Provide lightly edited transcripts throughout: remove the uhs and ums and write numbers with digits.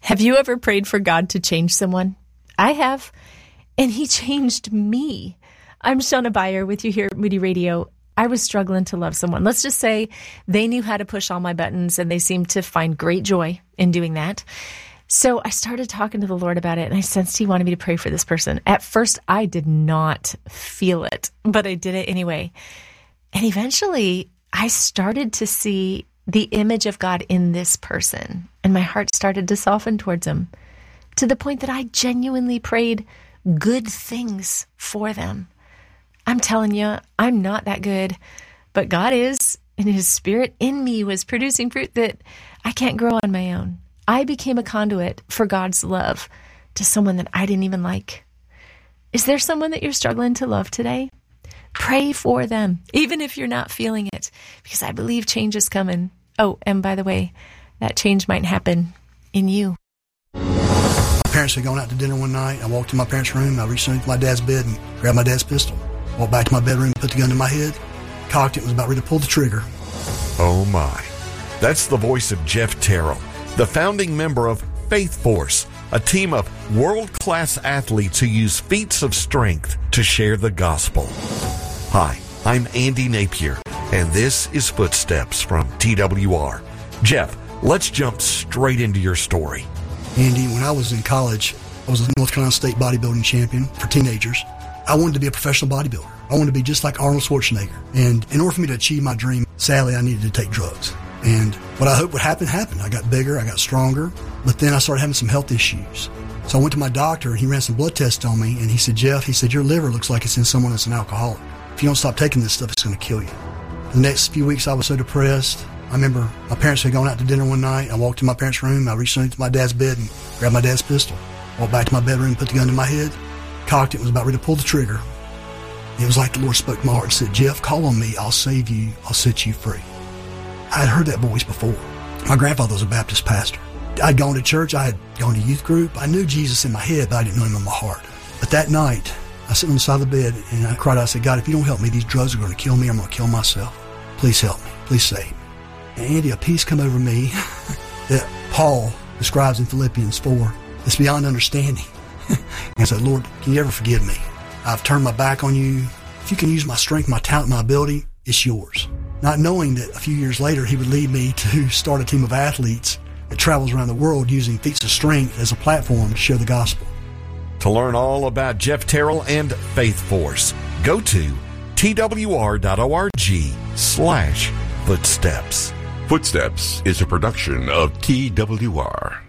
Have you ever prayed for God to change someone? I have, and He changed me. I'm Shona Bayer with you here at Moody Radio. I was struggling to love someone. Let's just say they knew how to push all my buttons, and they seemed to find great joy in doing that. So I started talking to the Lord about it, and I sensed He wanted me to pray for this person. At first, I did not feel it, but I did it anyway. And eventually, I started to see the image of God in this person, and my heart started to soften towards him to the point that I genuinely prayed good things for them. I'm telling you, I'm not that good, but God is, and His Spirit in me was producing fruit that I can't grow on my own. I became a conduit for God's love to someone that I didn't even like. Is there someone that you're struggling to love today? Pray for them, even if you're not feeling it, because I believe change is coming. Oh, and by the way, that change might happen in you. My parents had gone out to dinner one night. I walked in my parents' room. I reached underneath my dad's bed and grabbed my dad's pistol. Walked back to my bedroom, put the gun to my head, cocked it, was about ready to pull the trigger. Oh my. That's the voice of Jeff Terrell, the founding member of Faith Force, a team of world-class athletes who use feats of strength to share the gospel. Hi, I'm Andy Napier, and this is Footsteps from TWR. Jeff, let's jump straight into your story. Andy, when I was in college, I was a North Carolina State bodybuilding champion for teenagers. I wanted to be a professional bodybuilder. I wanted to be just like Arnold Schwarzenegger. And in order for me to achieve my dream, sadly, I needed to take drugs. And what I hoped would happen, happened. I got bigger, I got stronger, but then I started having some health issues. So I went to my doctor, and he ran some blood tests on me, and he said, Jeff, your liver looks like it's in someone that's an alcoholic. If you don't stop taking this stuff, it's going to kill you. The next few weeks, I was so depressed. I remember my parents had gone out to dinner one night. I walked in my parents' room. I reached underneath my dad's bed and grabbed my dad's pistol. Walked back to my bedroom, put the gun to my head, cocked it, was about ready to pull the trigger. It was like the Lord spoke to my heart and said, Jeff, call on me. I'll save you. I'll set you free. I had heard that voice before. My grandfather was a Baptist pastor. I'd gone to church. I had gone to youth group. I knew Jesus in my head, but I didn't know Him in my heart. But that night, I sat on the side of the bed, and I cried out. I said, God, if you don't help me, these drugs are going to kill me. I'm going to kill myself. Please help me. Please save me. And Andy, a peace come over me that Paul describes in Philippians 4. It's beyond understanding. And I said, Lord, can you ever forgive me? I've turned my back on you. If you can use my strength, my talent, my ability, it's yours. Not knowing that a few years later, He would lead me to start a team of athletes that travels around the world using feats of strength as a platform to share the gospel. To learn all about Jeff Terrell and Faith Force, go to twr.org/footsteps. Footsteps is a production of TWR.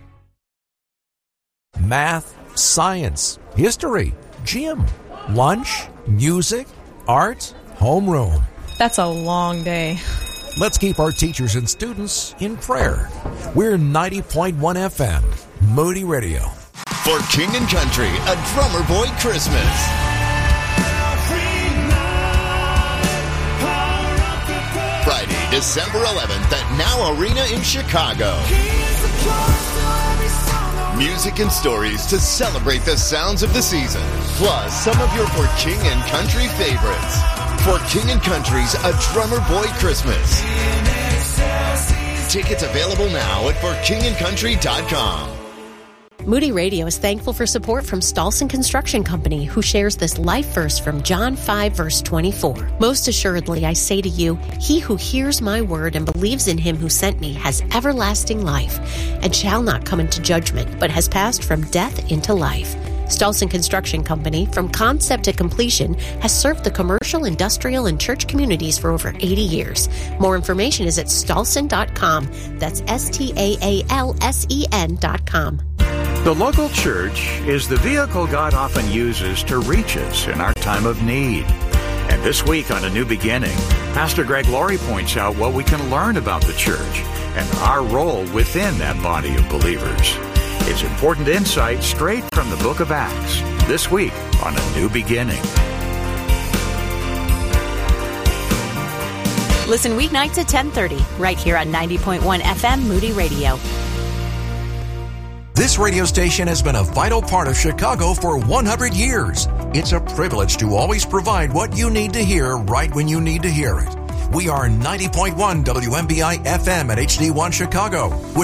Math, science, history, gym, lunch, music, art, homeroom. That's a long day. Let's keep our teachers and students in prayer. We're 90.1 FM, Moody Radio. For King and Country, a Drummer Boy Christmas. Friday, December 11th at Now Arena in Chicago. Music and stories to celebrate the sounds of the season, plus some of your For King and Country favorites. For King and Country's A Drummer Boy Christmas. Tickets available now at forkingandcountry.com. Moody Radio is thankful for support from Stolson Construction Company, who shares this life verse from John 5, verse 24. Most assuredly, I say to you, he who hears my word and believes in him who sent me has everlasting life, and shall not come into judgment, but has passed from death into life. Stolson Construction Company, from concept to completion, has served the commercial, industrial, and church communities for over 80 years. More information is at stolson.com. That's STAALSEN.com. The local church is the vehicle God often uses to reach us in our time of need. And this week on A New Beginning, Pastor Greg Laurie points out what we can learn about the church and our role within that body of believers. It's important insight straight from the book of Acts, this week on A New Beginning. Listen weeknights at 10:30, right here on 90.1 FM Moody Radio. This radio station has been a vital part of Chicago for 100 years. It's a privilege to always provide what you need to hear right when you need to hear it. We are 90.1 WMBI FM at HD1 Chicago.